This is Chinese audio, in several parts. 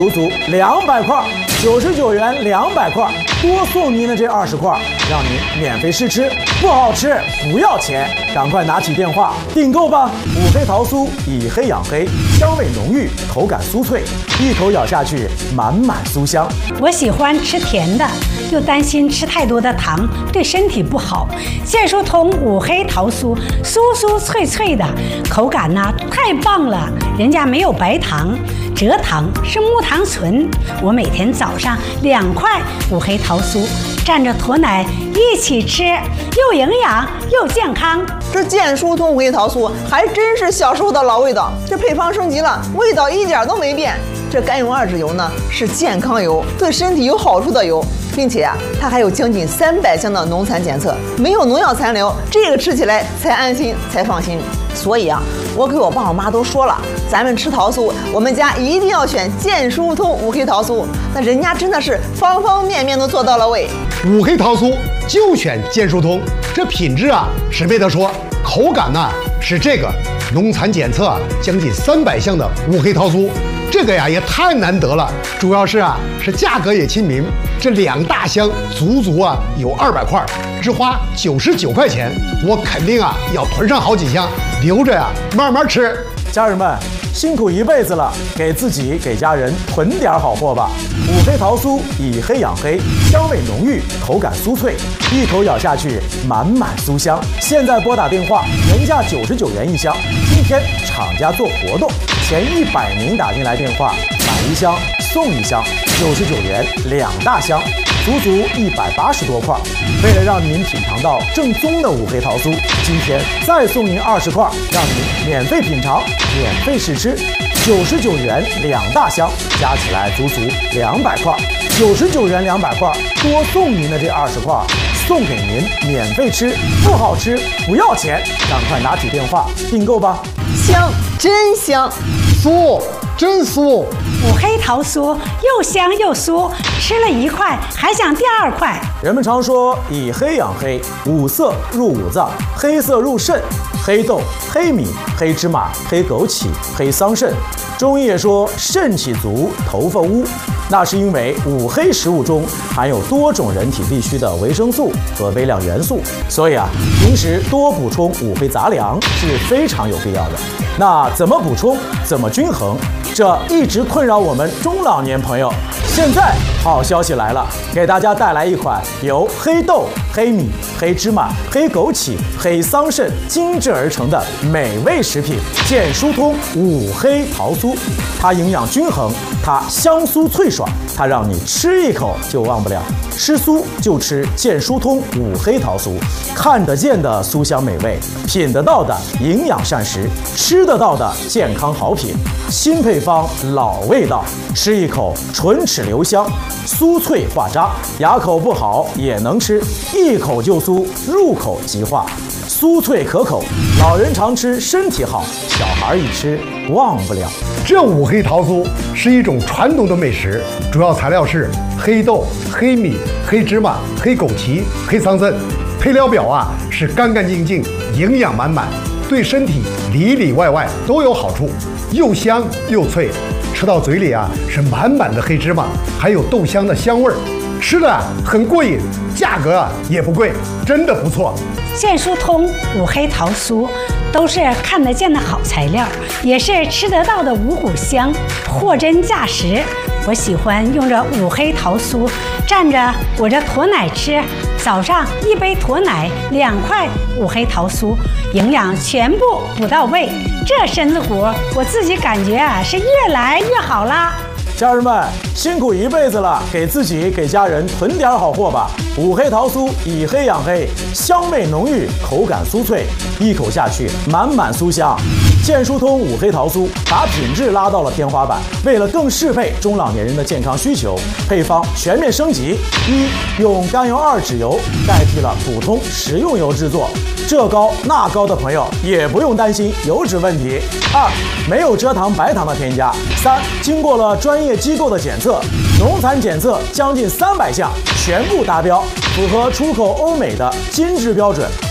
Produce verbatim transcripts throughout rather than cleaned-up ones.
足足两百块，九十九元两百块，多送您的这二十块，让您免费试吃，不好吃不要钱，赶快拿起电话订购吧！五黑桃酥以黑养黑，香味浓郁，口感酥脆，一口咬下去满满酥香。 我喜欢吃甜的，又担心吃太多的糖对身体不好。健舒通五黑桃酥，酥酥脆脆的，口感呢太棒了，人家没有白糖，蔗糖是木糖醇。我每天早上两块五黑桃酥，蘸着驼奶一起吃，又营养又健康。 这健舒通五黑桃酥还真是小时候的老味道，这配方升级了，味道一点都没变。这甘油二酯油呢是健康油，对身体有好处的油，并且啊，它还有将近三百项的农残检测，没有农药残留，这个吃起来才安心才放心。所以啊，我给我爸我妈都说了，咱们吃桃酥，我们家一定要选健舒通五黑桃酥。那人家真的是方方面面都做到了位。 五黑桃酥就选健舒通，这品质啊是没得说，口感呢、啊、是这个，农残检测将近三百项的五黑桃酥。这个呀也太难得了，主要是啊是价格也亲民，这两大箱足足啊有二百块，只花九十九块钱，我肯定啊要囤上好几箱，留着呀慢慢吃。 家人们辛苦一辈子了，给自己给家人囤点好货吧。五黑桃酥以黑养黑，香味浓郁，口感酥脆，一口咬下去满满酥香。现在拨打电话，原价九十九元一箱，今天厂家做活动，前一百名打进来电话买一箱送一箱，九十九元两大箱，足足一百八十多块。为了让您品尝到正宗的五黑桃酥，今天再送您二十块，让您免费品尝，免费试吃。九十九元两大箱，加起来足足两百块。九十九元两百块，多送您的这二十块，送给您免费吃，不好吃不要钱，赶快拿起电话订购吧！ 香，真香， 酥，真酥。 五黑桃酥又香又酥，吃了一块还想第二块。 人们常说以黑养黑，五色入五脏，黑色入肾，黑豆、黑米、黑芝麻、黑枸杞、黑桑葚。中医也说肾气足，头发乌，那是因为五黑食物中含有多种人体必需的维生素和微量元素，所以啊，平时多补充五黑杂粮是非常有必要的。那怎么补充，怎么均衡，这一直困扰我们中老年朋友。现在好消息来了，给大家带来一款由黑豆、黑米、黑芝麻、黑枸杞、黑桑葚精制而成的美味食品——健舒通五黑桃酥。它营养均衡，它香酥脆爽，它让你吃一口就忘不了。吃酥就吃健舒通五黑桃酥，看得见的酥香美味，品得到的营养膳食，吃得到的健康好品。新配方，老味道，吃一口唇齿留香，酥脆化渣，牙口不好也能吃，一口就酥，入口即化，酥脆可口，老人常吃身体好，小孩一吃忘不了。 这五黑桃酥是一种传统的美食，主要材料是黑豆、黑米、黑芝麻、黑枸杞、黑桑葚，配料表啊是干干净净，营养满满，对身体里里外外都有好处，又香又脆，吃到嘴里啊是满满的黑芝麻，还有豆香的香味儿，吃的啊很过瘾，价格啊也不贵，真的不错。 健舒通五黑桃酥都是看得见的好材料，也是吃得到的五谷香，货真价实。我喜欢用着五黑桃酥蘸着我这驼奶吃，早上一杯驼奶，两块五黑桃酥，营养全部补到位，这身子骨我自己感觉啊是越来越好啦。 家人们辛苦一辈子了，给自己给家人囤点好货吧。五黑桃酥以黑养黑，香味浓郁，口感酥脆，一口下去满满酥香。健舒通五黑桃酥把品质拉到了天花板，为了更适配中老年人的健康需求，配方全面升级：一、用甘油二酯油代替了普通食用油制作，这高那高的朋友也不用担心油脂问题；二、没有蔗糖白糖的添加；三、经过了专业机构的检测，农残检测将近三百项全部达标，符合出口欧美的金质标准。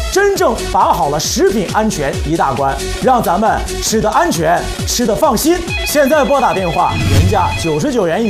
真正把好了食品安全一大关，让咱们吃得安全，吃得放心。现在拨打电话，原价九十九元一。